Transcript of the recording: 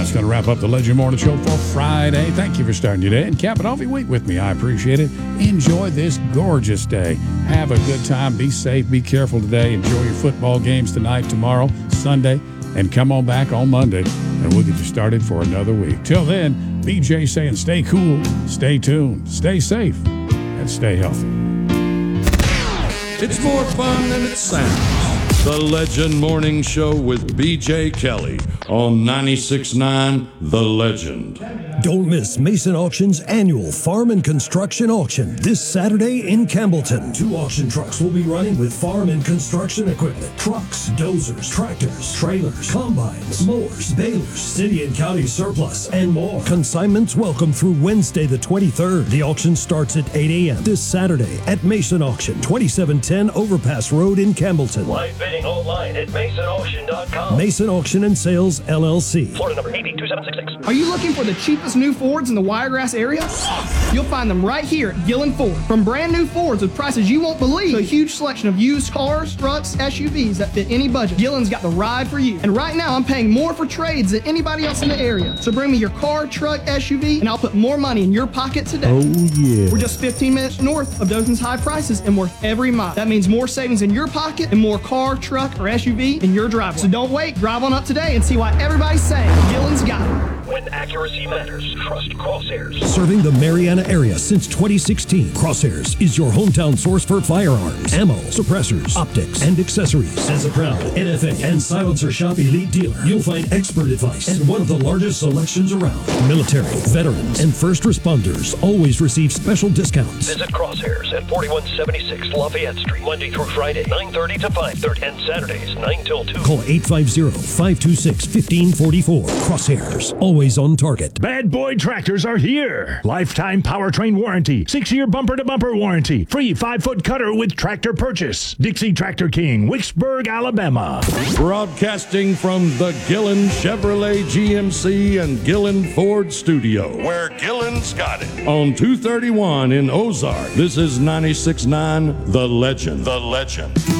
That's going to wrap up the Legend Morning Show for Friday. Thank you for starting your day and capping off your week with me. I appreciate it. Enjoy this gorgeous day. Have a good time. Be safe. Be careful today. Enjoy your football games tonight, tomorrow, Sunday, and come on back on Monday, and we'll get you started for another week. Till then, BJ saying stay cool, stay tuned, stay safe, and stay healthy. It's more fun than it sounds. The Legend Morning Show with BJ Kelly on 96.9 The Legend. Don't miss Mason Auction's annual Farm and Construction Auction this Saturday in Campbellton. 2 auction trucks will be running with farm and construction equipment. Trucks, dozers, tractors, trailers, combines, mowers, balers, city and county surplus, and more. Consignments welcome through Wednesday the 23rd. The auction starts at 8 a.m. this Saturday at Mason Auction, 2710 Overpass Road in Campbellton. Live bidding online at masonauction.com. Mason Auction and Sales, LLC. Florida number 82766. Are you looking for the cheapest new Fords in the Wiregrass area? You'll find them right here at Gillen Ford. From brand new Fords with prices you won't believe to a huge selection of used cars, trucks, SUVs that fit any budget, Gillen's got the ride for you. And right now I'm paying more for trades than anybody else in the area. So bring me your car, truck, SUV, and I'll put more money in your pocket today. Oh, yeah. We're just 15 minutes north of Dothan's high prices and worth every mile. That means more savings in your pocket and more car, truck, or SUV in your driveway. So don't wait. Drive on up today and see why everybody's saying Gillen's got it. When accuracy matters, trust Crosshairs. Serving the Mariana area since 2016, Crosshairs is your hometown source for firearms, ammo, suppressors, optics, and accessories. As a proud NFA and Silencer Shop Elite dealer, you'll find expert advice and one of the largest selections around. Military, veterans, and first responders always receive special discounts. Visit Crosshairs at 4176 Lafayette Street, Monday through Friday, 9:30 to 5:30, and Saturdays, 9 till 2. Call 850-526-1544. Crosshairs, always on target. Bad Boy Tractors are here. Lifetime powertrain warranty, 6-year bumper-to-bumper warranty, free 5-foot cutter with tractor purchase. Dixie Tractor King, Wicksburg, Alabama. Broadcasting from the Gillen Chevrolet GMC and Gillen Ford studio, where Gillen's got it. On 231 in Ozark, this is 96.9 The Legend. The Legend.